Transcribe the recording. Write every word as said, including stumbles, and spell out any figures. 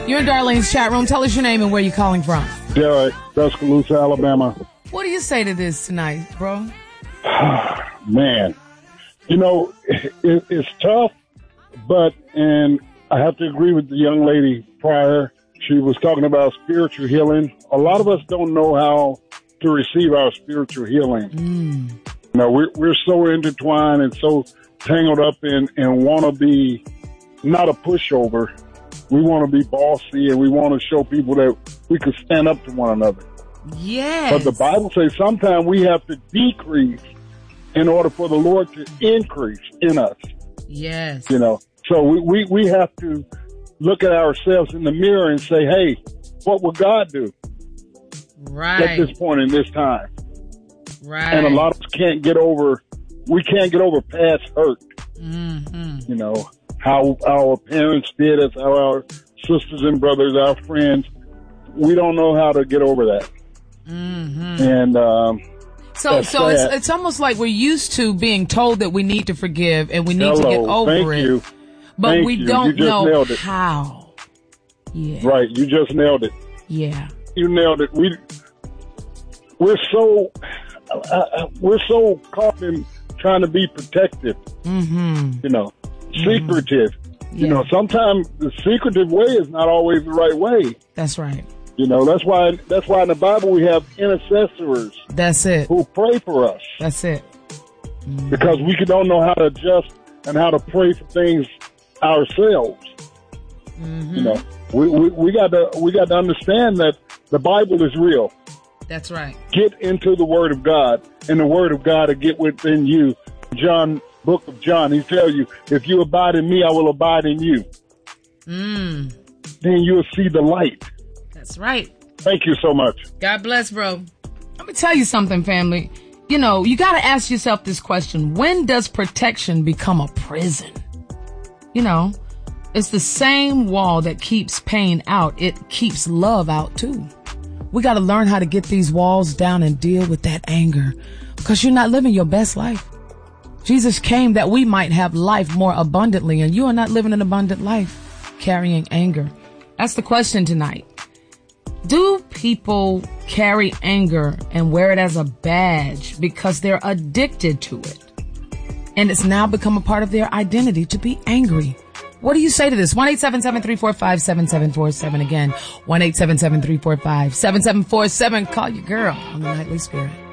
You're in Darlene's chat room. Tell us your name and where you're calling from. Derek, Tuscaloosa, Alabama. What do you say to this tonight, bro? Man, you know, it, it's tough, but, and I have to agree with the young lady prior. She was talking about spiritual healing. A lot of us don't know how to receive our spiritual healing. Mm. You know, we're, we're so intertwined and so tangled up in and want to be not a pushover. We want to be bossy and we want to show people that we could stand up to one another. Yes. But the Bible says sometimes we have to decrease in order for the Lord to increase in us. Yes. You know, so we, we, we have to look at ourselves in the mirror and say, hey, what would God do? Right. At this point in this time. Right. And a lot of us can't get over, we can't get over past hurt. Mm-hmm. You know, how our parents did us, how our sisters and brothers, our friends, we don't know how to get over that. Mm-hmm. And, um, so, so it's, it's almost like we're used to being told that we need to forgive and we need Hello, to get over thank it. You. But thank we you. don't you know nailed it. how. Yeah. Right. You just nailed it. Yeah. You nailed it. We, we're so, uh, we're so caught in trying to be protective. Mm-hmm. You know, mm-hmm. secretive. Yeah. You know, sometimes the secretive way is not always the right way. That's right. You know, that's why, that's why in the Bible we have intercessors. That's it. Who pray for us. That's it. Mm-hmm. Because we don't know how to adjust and how to pray for things ourselves. Mm-hmm. You know, we, we, we got to, we got to understand that the Bible is real. That's right. Get into the Word of God, and the Word of God will get within you. John, book of John, he tells you, if you abide in me, I will abide in you. Mm. Then you'll see the light. That's right. Thank you so much. God bless, bro. Let me tell you something, family. You know, you got to ask yourself this question. When does protection become a prison? You know, it's the same wall that keeps pain out. It keeps love out, too. We got to learn how to get these walls down and deal with that anger because you're not living your best life. Jesus came that we might have life more abundantly, and you are not living an abundant life carrying anger. That's the question tonight. Do people carry anger and wear it as a badge because they're addicted to it? And it's now become a part of their identity to be angry. What do you say to this? one eight seven seven, three four five, seven seven four seven. Again, one eight seven seven, three four five, seven seven four seven. Call your girl on the Nightly Spirit.